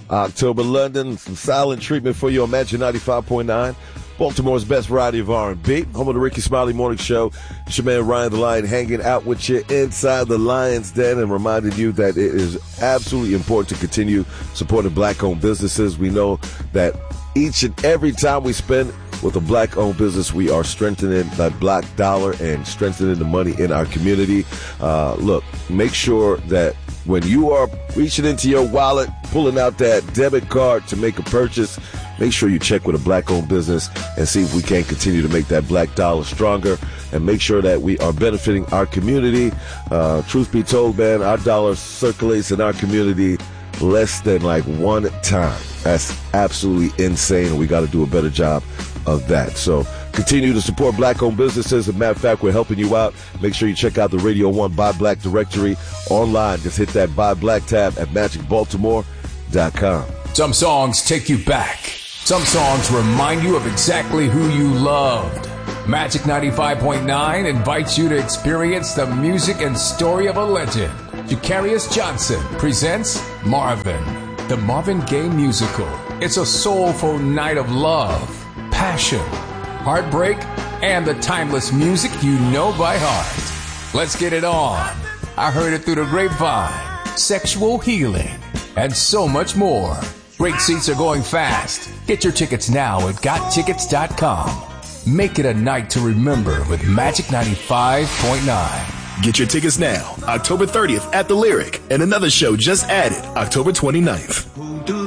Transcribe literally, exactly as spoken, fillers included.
October London, some silent treatment for you on Magic ninety-five point nine. Baltimore's best variety of R and B. Home of the Ricky Smiley Morning Show. It's your man Ryan the Lion hanging out with you inside the Lion's Den and reminding you that it is absolutely important to continue supporting black-owned businesses. We know that each and every time we spend with a black-owned business, we are strengthening that black dollar and strengthening the money in our community. Uh, look, make sure that when you are reaching into your wallet, pulling out that debit card to make a purchase, make sure you check with a black-owned business and see if we can continue to make that black dollar stronger and make sure that we are benefiting our community. Uh, truth be told, man, our dollar circulates in our community less than like one time. That's absolutely insane, and we got to do a better job of that. So continue to support black-owned businesses. As a matter of fact, we're helping you out. Make sure you check out the Radio one Buy Black directory online. Just hit that Buy Black tab at magic baltimore dot com. Some songs take you back. Some songs remind you of exactly who you loved. Magic ninety-five point nine invites you to experience the music and story of a legend. Jacarius Johnson presents Marvin, the Marvin Gaye musical. It's a soulful night of love, passion, heartbreak, and the timeless music you know by heart. Let's get it on. I heard it through the grapevine, sexual healing, and so much more. Great seats are going fast. Get your tickets now at got tickets dot com. Make it a night to remember with Magic ninety-five point nine. Get your tickets now, October thirtieth at the Lyric, and another show just added, October twenty-ninth.